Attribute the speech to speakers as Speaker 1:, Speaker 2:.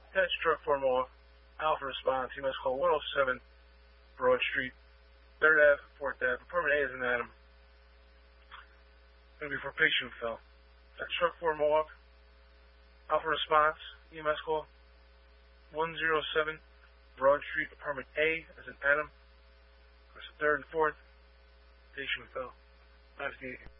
Speaker 1: That's truck 4 Mohawk. Alpha response. EMS call 107 Broad Street, 3rd Ave, 4th Ave. Apartment A is an Adam. Going to be for patient who fell. That's truck 4 Mohawk. Alpha response. EMS call 107 Broad Street, Apartment A as an Adam. That's the 3rd and 4th. Patient who fell. 558.